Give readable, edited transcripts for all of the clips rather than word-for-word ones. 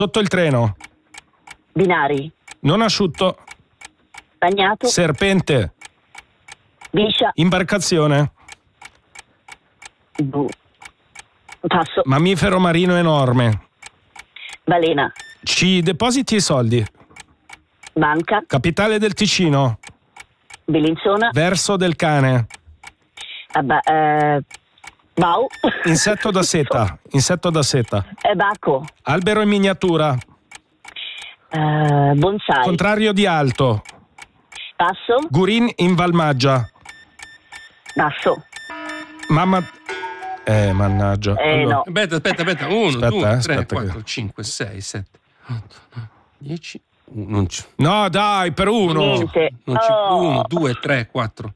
Sotto il treno. Binari. Non asciutto. Bagnato. Serpente. Biscia. Imbarcazione. Passo. Mammifero marino enorme. Balena. Ci depositi i soldi. Banca. Capitale del Ticino. Bellinzona. Verso del cane. Bau. Insetto da seta. Bacco. Albero in miniatura. Bonsai. Contrario di alto. Passo. Gurin in Valmaggia. Basso. Mamma. Mannaggia. No. Aspetta. 1, 2, 3, 4, che... 5, 6, 7, 8, 9, 10. Non c- No, dai, per uno. Niente. 1, 2, 3, 4,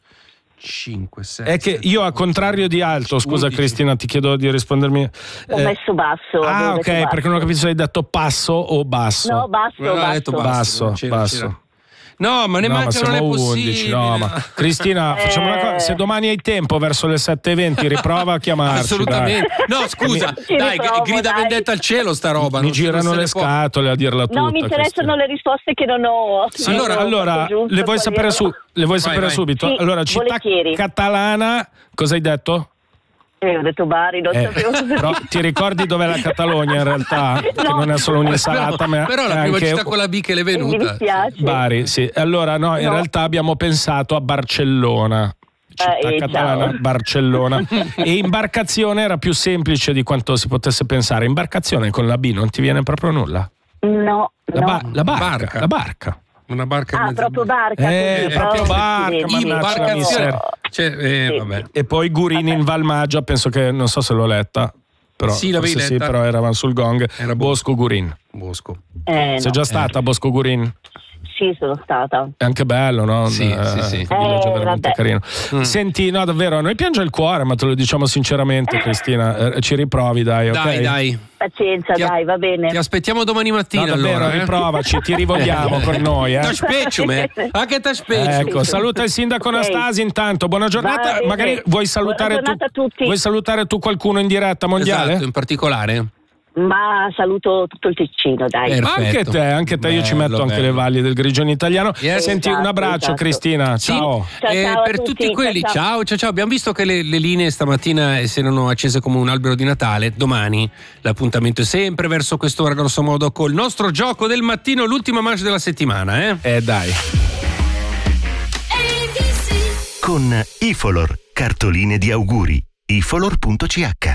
5, 6. È che io a contrario di alto, scusa 11. Cristina, ti chiedo di rispondermi. Ho messo basso. Ah, ok, basso. perché non ho capito se hai detto passo o basso. No, basso. No, ha detto basso. c'era. No, ma ne mancano, non è siamo possibile. 11. No, ma Cristina, facciamo una cosa. Se domani hai tempo verso le 7:20, riprova a chiamarci. Assolutamente. Dai. No, scusa, Ci dai, riprovo, grida dai. vendetta al cielo sta roba. Mi non girano se le ne può. scatole a dirla tutta. No, mi interessano Cristina. le risposte che non ho. Sì, allora le vuoi sapere Vai. subito? Sì, Allora, città volentieri. catalana, cosa hai detto? Ho detto Bari, non sapevo. Però ti ricordi dov'è la Catalogna in realtà? Che non è solo un'insalata, ma Però è la prima anche città con la B che le è Mi venuta. dispiace. Bari, sì. Allora no, in realtà abbiamo pensato a Barcellona. Città catalana, ciao. Barcellona. E imbarcazione era più semplice di quanto si potesse pensare. Imbarcazione con la B non ti viene proprio nulla? No. La barca. Una barca in Ah, mezzo. proprio barca. proprio così. barca, Sì, mannaggia la miseria. Cioè, vabbè. E poi Gurini in Valmaggia, penso che, non so se l'ho letta, però Sì, l'avevi forse sì, letta. però eravamo sul gong. Era Bosco Gurin. Bosco. Sei no. già stata a Bosco Gurin? Sì, sono stata. È anche bello, no? Sì. Un villaggio veramente vabbè. carino. Senti, no, davvero, a noi piange il cuore, ma te lo diciamo sinceramente, Cristina. Ci riprovi, dai, ok? Dai. Pazienza, Ti a- dai, va bene. Ti aspettiamo domani mattina, No, davvero, allora. riprovaci, ti rivogliamo con noi. T'aspecciume. Anche t'aspecciume. Ecco, saluta il sindaco Ok. Anastasi intanto, buona giornata. Va bene. Magari vuoi salutare Buona giornata a tutti. Vuoi salutare tu qualcuno in diretta mondiale? Esatto, in particolare. Ma saluto tutto il Ticino, dai. Perfetto. Anche te, io ci Bello, metto anche bello. le valli del Grigio Italiano. Yes. Senti, un abbraccio, Esatto. Cristina. Sì. Ciao. Ciao a Per tutti quelli, ciao. ciao. Abbiamo visto che le linee stamattina si erano accese come un albero di Natale. Domani l'appuntamento è sempre verso quest'ora, grosso modo, col nostro gioco del mattino, l'ultima manche della settimana. Dai. Con Ifolor, cartoline di auguri. Ifolor.ch